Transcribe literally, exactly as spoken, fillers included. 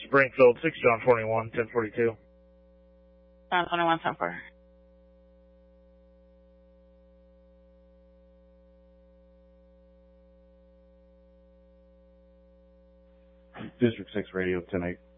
Springfield, six John twenty-one, ten forty-two. John twenty-one, ten four. District six radio, ten eight.